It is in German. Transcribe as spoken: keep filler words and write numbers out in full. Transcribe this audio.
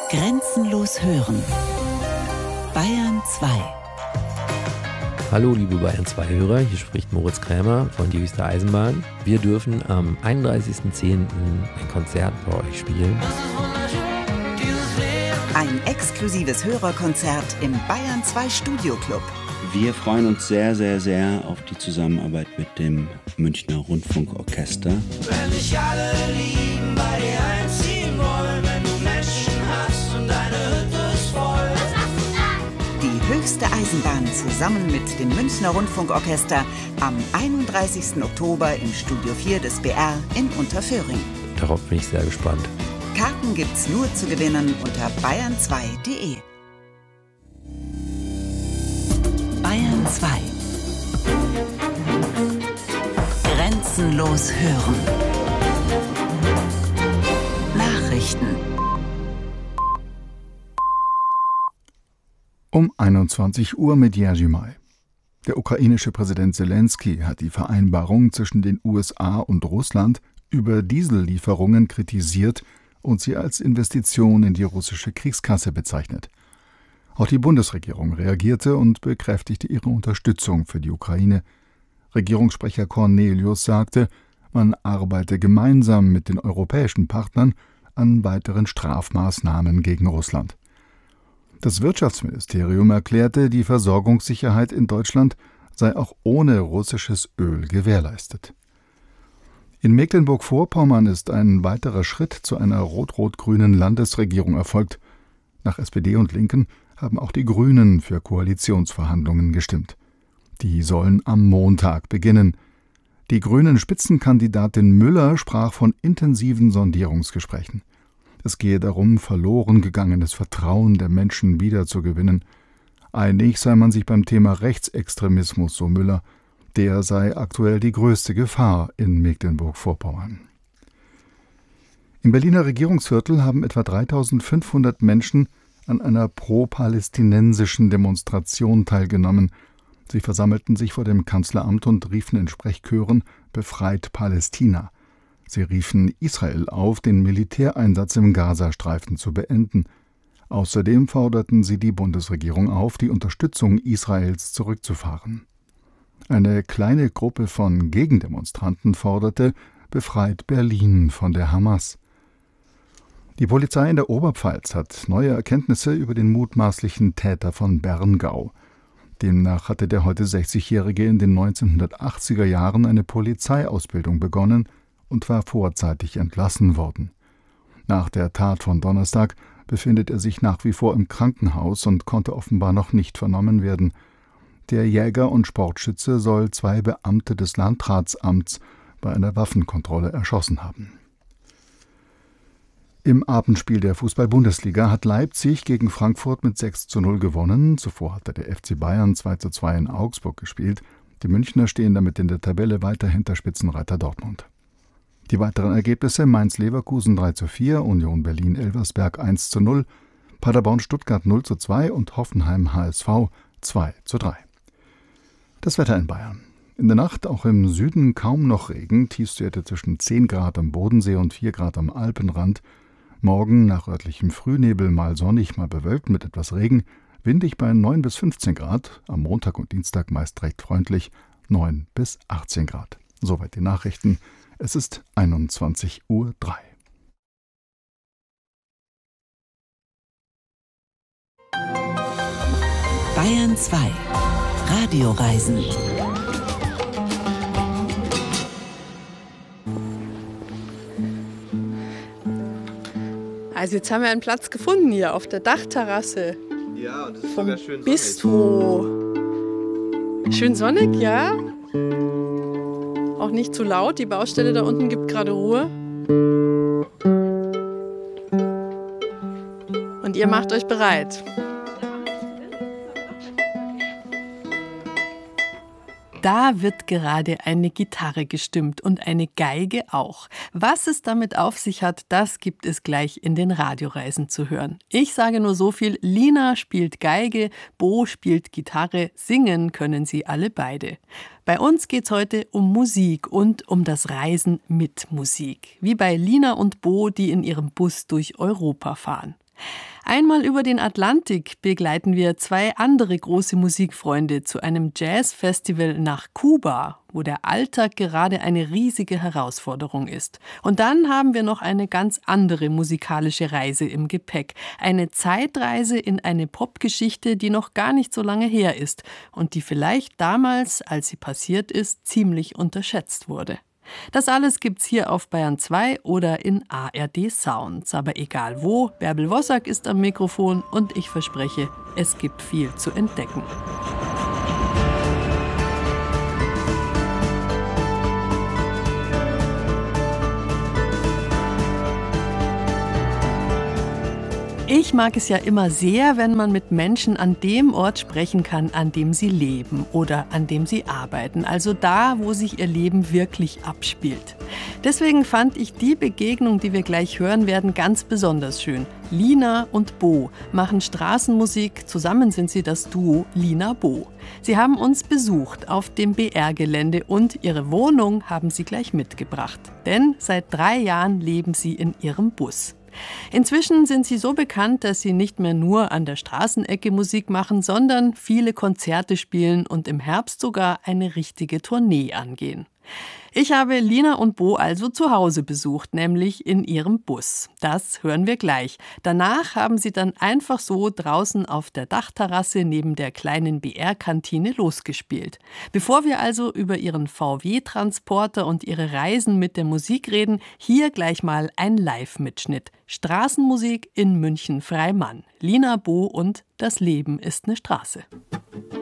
Grenzenlos hören. Bayern zwei. Hallo liebe Bayern zwei Hörer, hier spricht Moritz Krämer von Die Höchste Eisenbahn. Wir dürfen am einunddreißigsten zehnten ein Konzert bei euch spielen. Ein exklusives Hörerkonzert im Bayern zwei Studio Club. Wir freuen uns sehr, sehr, sehr auf die Zusammenarbeit mit dem Münchner Rundfunkorchester. Wenn dich alle lieben, bei dir einziehen wollen, wenn du Menschen hast und deine Hütte ist voll. Die Höchste Eisenbahn zusammen mit dem Münchner Rundfunkorchester am einunddreißigsten Oktober im Studio vier des B R in Unterföhring. Darauf bin ich sehr gespannt. Karten gibt's nur zu gewinnen unter bayern zwei punkt de. Bayern zwei. Grenzenlos hören. Nachrichten. Um einundzwanzig Uhr mit Jerzy May. Der ukrainische Präsident Zelensky hat die Vereinbarung zwischen den U S A und Russland über Diesellieferungen kritisiert und sie als Investition in die russische Kriegskasse bezeichnet. Auch die Bundesregierung reagierte und bekräftigte ihre Unterstützung für die Ukraine. Regierungssprecher Cornelius sagte, man arbeite gemeinsam mit den europäischen Partnern an weiteren Strafmaßnahmen gegen Russland. Das Wirtschaftsministerium erklärte, die Versorgungssicherheit in Deutschland sei auch ohne russisches Öl gewährleistet. In Mecklenburg-Vorpommern ist ein weiterer Schritt zu einer rot-rot-grünen Landesregierung erfolgt. Nach S P D und Linken haben auch die Grünen für Koalitionsverhandlungen gestimmt. Die sollen am Montag beginnen. Die grünen Spitzenkandidatin Müller sprach von intensiven Sondierungsgesprächen. Es gehe darum, verloren gegangenes Vertrauen der Menschen wiederzugewinnen. Einig sei man sich beim Thema Rechtsextremismus, so Müller. Der sei aktuell die größte Gefahr in Mecklenburg-Vorpommern. Im Berliner Regierungsviertel haben etwa dreitausendfünfhundert Menschen an einer pro-palästinensischen Demonstration teilgenommen. Sie versammelten sich vor dem Kanzleramt und riefen in Sprechchören »Befreit Palästina«. Sie riefen Israel auf, den Militäreinsatz im Gazastreifen zu beenden. Außerdem forderten sie die Bundesregierung auf, die Unterstützung Israels zurückzufahren. Eine kleine Gruppe von Gegendemonstranten forderte »Befreit Berlin von der Hamas«. Die Polizei in der Oberpfalz hat neue Erkenntnisse über den mutmaßlichen Täter von Berngau. Demnach hatte der heute sechzigjährige in den neunzehnhundertachtziger Jahren eine Polizeiausbildung begonnen und war vorzeitig entlassen worden. Nach der Tat von Donnerstag befindet er sich nach wie vor im Krankenhaus und konnte offenbar noch nicht vernommen werden. Der Jäger und Sportschütze soll zwei Beamte des Landratsamts bei einer Waffenkontrolle erschossen haben. Im Abendspiel der Fußball-Bundesliga hat Leipzig gegen Frankfurt mit sechs zu null gewonnen. Zuvor hatte der F C Bayern zwei zu zwei in Augsburg gespielt. Die Münchner stehen damit in der Tabelle weiter hinter Spitzenreiter Dortmund. Die weiteren Ergebnisse: Mainz-Leverkusen drei zu vier, Union Berlin-Elversberg eins zu null, Paderborn-Stuttgart null zu zwei und Hoffenheim-H S V zwei zu drei. Das Wetter in Bayern. In der Nacht auch im Süden kaum noch Regen, Tiefstwerte zwischen zehn Grad am Bodensee und vier Grad am Alpenrand. Morgen nach örtlichem Frühnebel mal sonnig, mal bewölkt mit etwas Regen, windig bei neun bis fünfzehn Grad, am Montag und Dienstag meist recht freundlich, neun bis achtzehn Grad. Soweit die Nachrichten. Es ist einundzwanzig Uhr drei. Bayern zwei. Radioreisen. Also jetzt haben wir einen Platz gefunden hier auf der Dachterrasse. Ja, und es ist vom sogar schön sonnig. Bistro. Schön sonnig, ja. Auch nicht zu laut. Die Baustelle da unten gibt gerade Ruhe. Und ihr macht euch bereit. Da wird gerade eine Gitarre gestimmt und eine Geige auch. Was es damit auf sich hat, das gibt es gleich in den Radioreisen zu hören. Ich sage nur so viel: Lina spielt Geige, Bo spielt Gitarre, singen können sie alle beide. Bei uns geht's heute um Musik und um das Reisen mit Musik. Wie bei Lina und Bo, die in ihrem Bus durch Europa fahren. Einmal über den Atlantik begleiten wir zwei andere große Musikfreunde zu einem Jazzfestival nach Kuba, wo der Alltag gerade eine riesige Herausforderung ist. Und dann haben wir noch eine ganz andere musikalische Reise im Gepäck. Eine Zeitreise in eine Popgeschichte, die noch gar nicht so lange her ist und die vielleicht damals, als sie passiert ist, ziemlich unterschätzt wurde. Das alles gibt's hier auf Bayern zwei oder in A R D Sounds. Aber egal wo, Bärbel Wossack ist am Mikrofon und ich verspreche, es gibt viel zu entdecken. Ich mag es ja immer sehr, wenn man mit Menschen an dem Ort sprechen kann, an dem sie leben oder an dem sie arbeiten, also da, wo sich ihr Leben wirklich abspielt. Deswegen fand ich die Begegnung, die wir gleich hören werden, ganz besonders schön. Lina und Bo machen Straßenmusik, zusammen sind sie das Duo Lina Bo. Sie haben uns besucht auf dem B R-Gelände und ihre Wohnung haben sie gleich mitgebracht, denn seit drei Jahren leben sie in ihrem Bus. Inzwischen sind sie so bekannt, dass sie nicht mehr nur an der Straßenecke Musik machen, sondern viele Konzerte spielen und im Herbst sogar eine richtige Tournee angehen. Ich habe Lina und Bo also zu Hause besucht, nämlich in ihrem Bus. Das hören wir gleich. Danach haben sie dann einfach so draußen auf der Dachterrasse neben der kleinen B R-Kantine losgespielt. Bevor wir also über ihren V W-Transporter und ihre Reisen mit der Musik reden, hier gleich mal ein Live-Mitschnitt. Straßenmusik in München-Freimann. Lina, Bo und Das Leben ist eine Straße.